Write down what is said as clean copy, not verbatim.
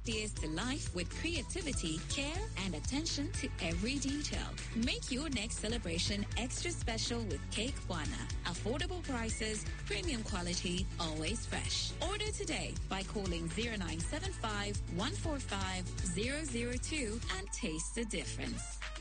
birthdays to life with creativity, care, and attention to every detail. Make your next celebration extra special with Cake Wana. Affordable prices, premium quality, always fresh. Order today by calling 0975 145 002 and taste the difference.